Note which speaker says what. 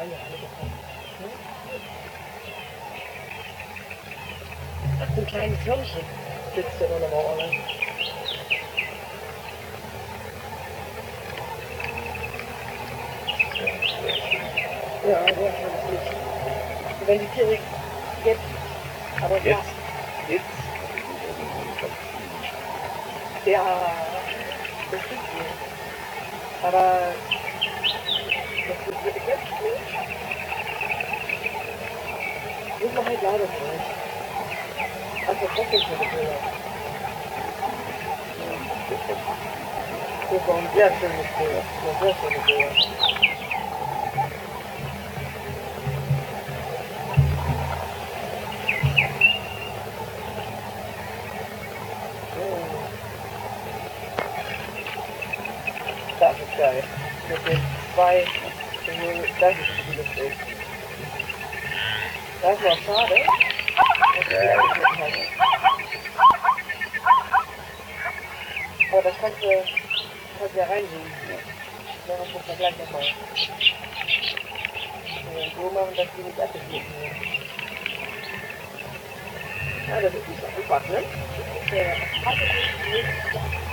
Speaker 1: Ach, so ein kleines Würmchen sitzt da noch mal, oder? Ja, sehr schönes Licht. Und wenn die Tiere jetzt, aber
Speaker 2: Jetzt? Jetzt?
Speaker 1: ja, das stimmt nicht. Aber das ist wirklich jetzt nicht. Muss man halt leider nicht. Also trotzdem für die Bilder. Das war ein sehr schönes Bild. Ein sehr schönes Bild. Das ist geil. Mit den zwei, das ist ein gutes Bild. Das war schade. Aber das kannst du ja reinzoomen. Dann muss man gleich nochmal. So machen, dass die nicht abgeschnitten werden. Ja, das ist nicht so einfach, ne?